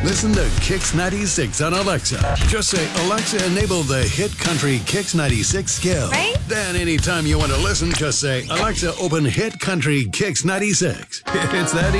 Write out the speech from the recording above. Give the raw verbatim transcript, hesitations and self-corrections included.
Listen to Kix ninety-six on Alexa. Just say, Alexa, enable the hit country Kix ninety-six skill. Right? Then anytime you want to listen, just say, Alexa, open hit country Kix ninety-six. It's that easy.